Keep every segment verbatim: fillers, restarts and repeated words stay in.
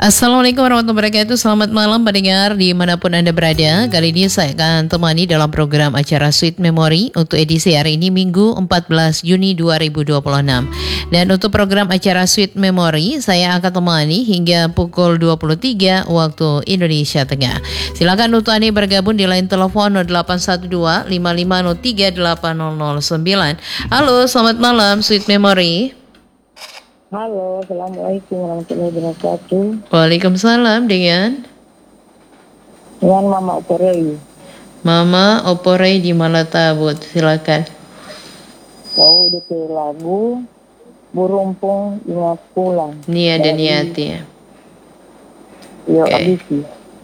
Assalamualaikum warahmatullahi wabarakatuh. Selamat malam pendengar dimanapun Anda berada. Kali ini saya akan temani dalam program acara Sweet Memory untuk edisi hari ini Minggu empat belas Juni dua ribu dua puluh enam. Dan untuk program acara Sweet Memory saya akan temani hingga pukul dua puluh tiga waktu Indonesia Tengah. Silakan untuk Anda bergabung di line telepon nol delapan satu dua lima lima nol tiga delapan nol nol sembilan. Halo, selamat malam Sweet Memory. Halo, Assalamualaikum warahmatullahi wabarakatuh. Waalaikumsalam, dengan Dengan Mama Oporei. Mama Oporei di Malatabut, silakan. Mau D P lagu Burumpung Ingat Pulang. Nia dan Niati ya. Yo Oke. Abisi.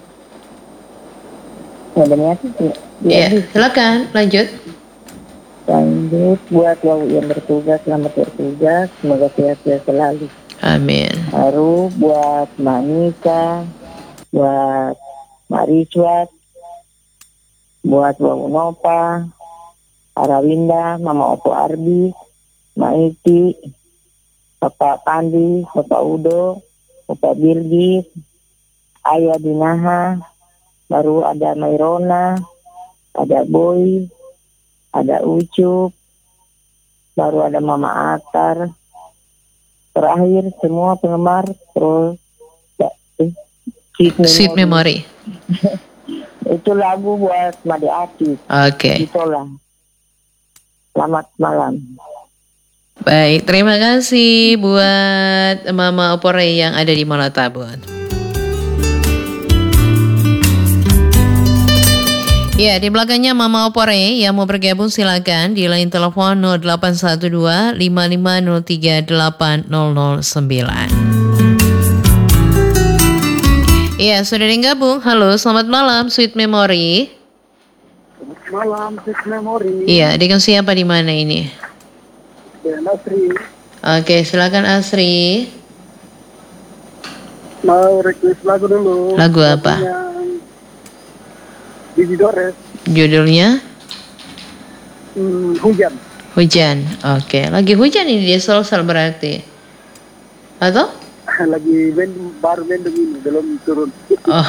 Nia dan Niati sih. Iya, silakan lanjut. Lanjut buat wau yang bertugas, selamat bertugas, semoga sehat-sehat selalu. Amin. Baru buat Mbak Nika, buat Mbak Richwat, buat Wau Nopa, Arawinda, Mama Opo Arbi, Mbak Iti, Bapak Pandi, Bapak Udo, Bapak Bilgis, Ayah Dinaha, baru ada Mairona, ada Boy, ada Ucup, baru ada Mama Atar, terakhir semua penggemar terus ya, eh, Sweet Memory. Sweet Memory. Itu lagu buat Made Ati. Oke. Itulah. Selamat malam. Baik, terima kasih buat Mama Oporei yang ada di Malatabut. Ya, di belakangnya Mama Oporei yang mau bergabung silakan di line telepon nol delapan satu dua lima lima nol tiga delapan nol nol sembilan. Iya, sudah ada yang gabung. Halo, selamat malam Sweet Memory. Selamat malam Sweet Memory. Iya, dengan siapa di mana ini? Dengan Asri. Oke, silakan Asri. Mau request lagu dulu. Lagu apa? Didi Dores. Judulnya? Hmm, hujan. Hujan. Oke, lagi hujan ini di Sulsel berarti. Atau? Lagi band, baru band ini belum turun. Oh.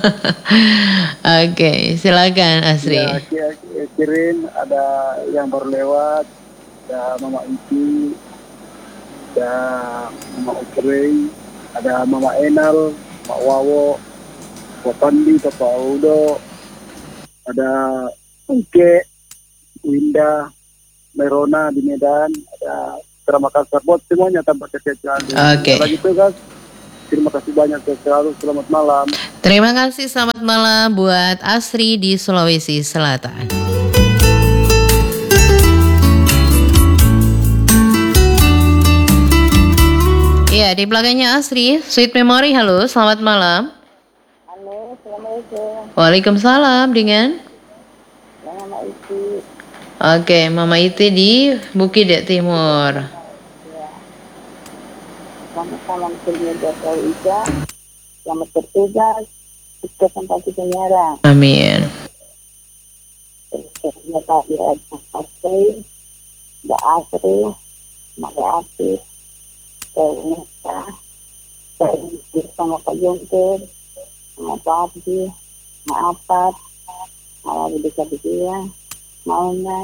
Oke, silakan Asri. Ya, kirim ada yang baru lewat, ada Mama Iti, ada Mama Oporei, ada Mama Enal, Mak Wawo, Pak Pandi, Pak Udo, ada Ungke, Winda, Merona di Medan, ada Terima kasih buat semuanya tanpa kekecualian. Oke. Lagi tugas, terima kasih banyak selalu. Selamat malam. Terima kasih, selamat malam buat Asri di Sulawesi Selatan. Iya, di belakangnya Asri, Sweet Memory. Halo, selamat malam. Halo, Assalamualaikum. Waalaikumsalam, dengan Mama Iti. Oke, Mama Iti di Bukit Timur. Ya. Selamat malam semuanya Dr. Ija. Selamat bertugas. Kita sampai kita nyara. Amin. Terima kasih ada Asri, ada Asri, ada Asri, ternyata saya sama Pak Jungkir, sama Pak Abdi, Maapat, malah bisa dia, mau nggak?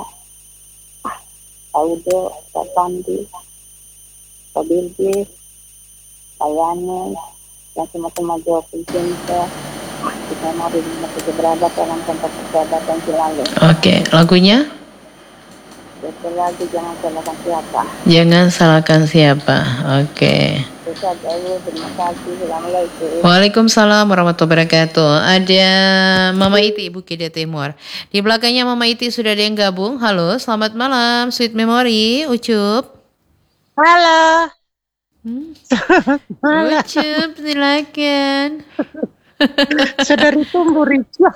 Audo, Pak Pandi, Pak Bilgis, Pak Yanes, dan semua-semua jawab pencinta. Kita mau di rumah berada dalam tempat persahabatan selalu. Oke, lagunya? Betul lagi, jangan salahkan siapa. Jangan salahkan siapa. Oke. Terima kasih. Assalamualaikum. Waalaikumsalam warahmatullahi wabarakatuh. Ada Mama Iti Bukit Timur. Di belakangnya Mama Iti sudah ada yang gabung. Halo, selamat malam Sweet Memory. Ucup. Halo. Hmm. Ucup, silakan. Sudah ditunggu Rica.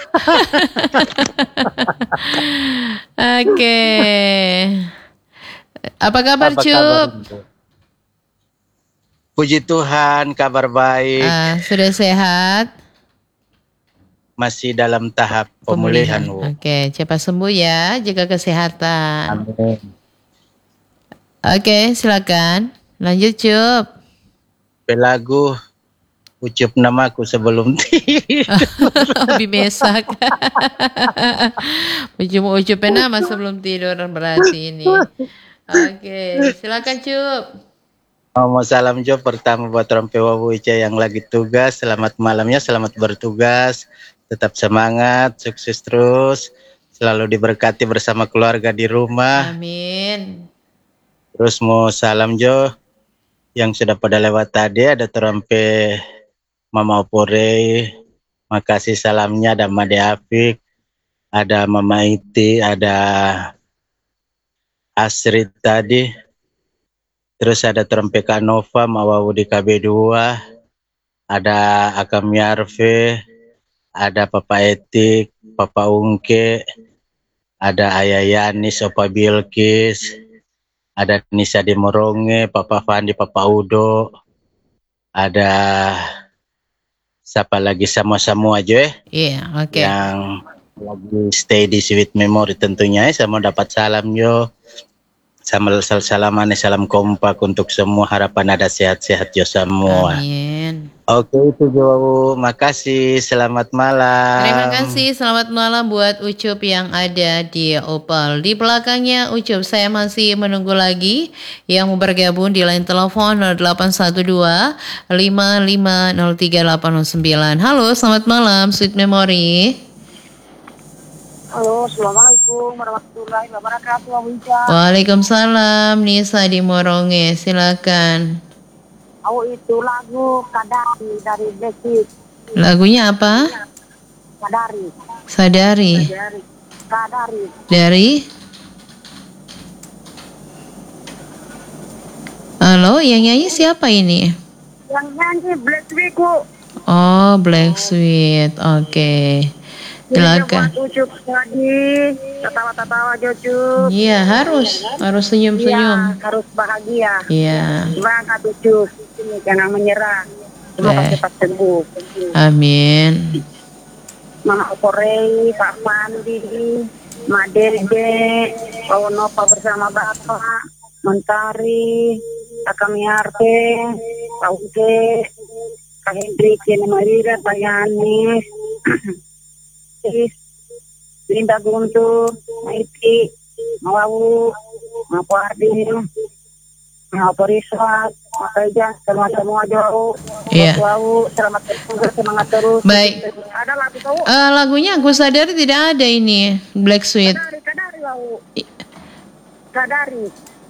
Oke. Apa kabar, Apa Cup? kabar? Puji Tuhan, kabar baik. Ah, sudah sehat? Masih dalam tahap pemulihan. pemulihan. Oke, cepat sembuh ya, jaga kesehatan. Amin. Oke, silakan. Lanjut, Cup. Lagu ucup namaku sebelum tidur. Bimesak. Ucup-ucupin nama sebelum tidur berarti ini. Oke, silakan Cup. Mau salam Jo pertama buat Rompe Wawu Ica yang lagi tugas. Selamat malamnya, selamat bertugas. Tetap semangat, sukses terus. Selalu diberkati bersama keluarga di rumah. Amin. Terus mau salam Jo yang sudah pada lewat tadi, ada Rompe Mama Opore. Makasih salamnya, ada Made Afik, ada Mama Iti, ada Asrid tadi. Terus ada Trompe Kanova, Mawawu di K B dua, ada Akam Yarve, ada Papa Etik, Papa Ungke, ada Ayah Yanis, Opa Bilkis, ada Nisa di Moronge, Papa Fandi, Papa Udo, ada siapa lagi sama-sama aja eh? Iya, yeah, oke. Okay. Yang lagi stay di Sweet Memory tentunya eh. Saya mau dapat salam yo. Salam salaman, salam kompak untuk semua, harapan ada sehat-sehat jo semua. Amin. Oke itu Jo, makasih, selamat malam. Terima kasih, selamat malam buat Ucup yang ada di Opal. Di belakangnya Ucup, saya masih menunggu lagi yang mau bergabung di line telepon nol delapan satu dua lima lima nol tiga delapan nol sembilan. Halo, selamat malam Sweet Memory. Halo, assalamualaikum warahmatullahi wabarakatuh, Abu Ica. Waalaikumsalam, Nisa di Moronge, silakan. Oh itu lagu Kadari dari Blackpink. Lagunya apa? Kadari. Sadari. Kadari. Kadari. Dari? Halo, yang nyanyi siapa ini? Yang nyanyi Blackpink ku. Oh, Black Sweet, oke. Okay. Silakan. Buat Ucup tadi, tertawa-tertawa Jocup. Iya, harus, harus senyum-senyum. Iya, harus bahagia. Iya. Semangat Ucup, jangan menyerah. Semoga cepat sembuh. Amin. Mama Oporei, Pak Fandi, Mak Dede, Pak Wonopa bersama Bapak, Mentari, Kakak Miarte, Pak Uke, Kak Hendrik, Jena Marira, Pak Yanis, Linda Guntur, Maiti, Mawawu, Mapuardi, Mapuriswat, Makaija, semua-semua jauh. Iya. Mawawu, selamat bertugas, semangat terus. Baik. Ada lagu tahu? Uh, lagunya aku sadari tidak ada ini Black Sweet. Kadari, kadari, Wawu. Kadari.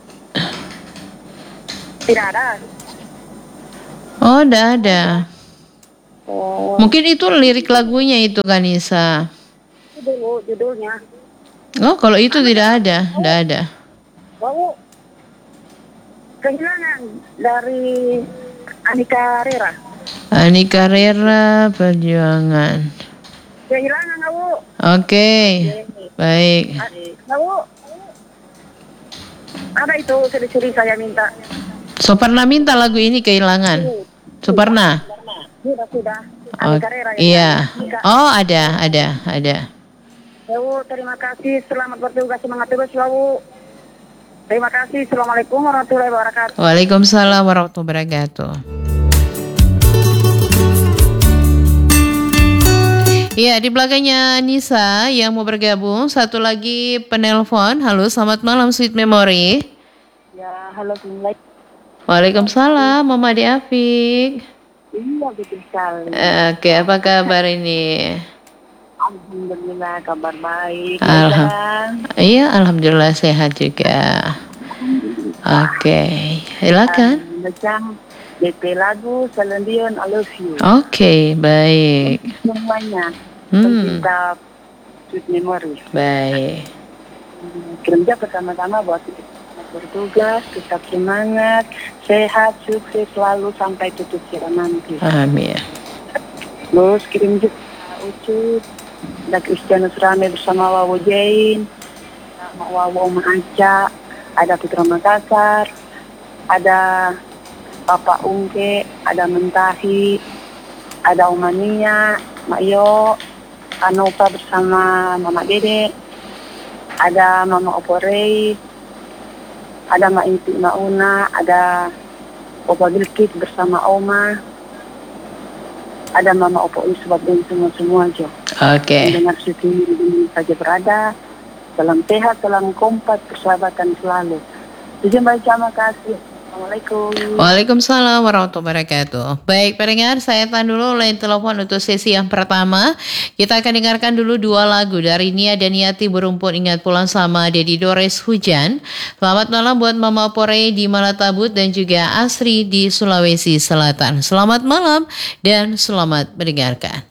Tidak ada. Oh, tidak ada. Oh. Mungkin itu lirik lagunya itu kan Nisa. Dulu judulnya. Oh, kalau itu tidak ada, tidak ada. Wow. Kehilangan dari Anika Rera. Anika Rera Perjuangan. Kehilangan kamu. Oke, okay. Baik. Kamu. Ada itu seri-seri saya minta. So pernah minta lagu ini Kehilangan. So pernah. Sudah, sudah. Oh, iya. Oh, ada, ada, ada. Lalu, terima kasih. Selamat bertugas, semangat terus, Lalu. Terima kasih. Assalamualaikum warahmatullahi wabarakatuh. Waalaikumsalam warahmatullahi wabarakatuh. Iya, di belakangnya Nisa yang mau bergabung. Satu lagi penelpon. Halo, selamat malam Sweet Memory. Ya, halo, Assalamualaikum. Waalaikumsalam, Mama Ade Afik. Iya, betul sekali. Oke, apa kabar ini? Alhamdulillah, kabar baik. Alham- iya, alhamdulillah sehat juga. Oke, silakan. Macam D P lagu Selendion I Love You. Oke, baik. Semuanya. Hmm, Pencipta Sweet Memory. baik. Kerja pertama-tama buat bertugas, tetap semangat, sehat, sukses selalu sampai tutup siaran nanti. Amin. Terus kirim juga Ucup, ada Kristianus Rame bersama Wawo Jain, sama Wawo Oma Aca, ada Putra Makassar, ada Papa Ungke, ada Mentahi, ada Oma Nia, Mak Yo, Anopa bersama Mama Dede, ada Mama Oporei, ada Mak Inti Mak Una, ada Opa Bilkis bersama Oma, ada Mama Opo Isbat dan semua-semua Jo. Oke. Mendengar situ saja berada dalam sehat, dalam kompak, persahabatan selalu. Jadi baik, terima kasih. Assalamualaikum. Waalaikumsalam warahmatullahi wabarakatuh. Baik pendengar, saya tahan dulu line telepon untuk sesi yang pertama. Kita akan dengarkan dulu dua lagu dari Nia dan Yati, Berumput Ingat Pulang sama Dedi Dores Hujan. Selamat malam buat Mama Opore di Malatabut dan juga Asri di Sulawesi Selatan. Selamat malam dan selamat mendengarkan.